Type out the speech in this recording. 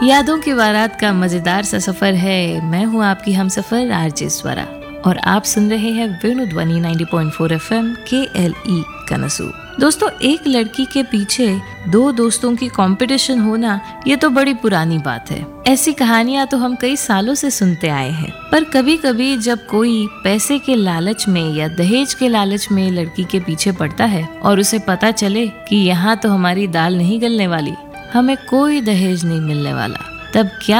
यादों की बारात का मजेदार सा सफर है। मैं हूँ आपकी हमसफर आरजे स्वरा और आप सुन रहे हैं वेणु ध्वनि 90.4 FM KLE कनसू। दोस्तों, एक लड़की के पीछे दो दोस्तों की कंपटीशन होना ये तो बड़ी पुरानी बात है। ऐसी कहानियां तो हम कई सालों से सुनते आए हैं, पर कभी कभी जब कोई पैसे के लालच में या दहेज के लालच में लड़की के पीछे पड़ता है और उसे पता चले कि यहाँ तो हमारी दाल नहीं गलने वाली, हमें कोई दहेज नहीं मिलने वाला, तब क्या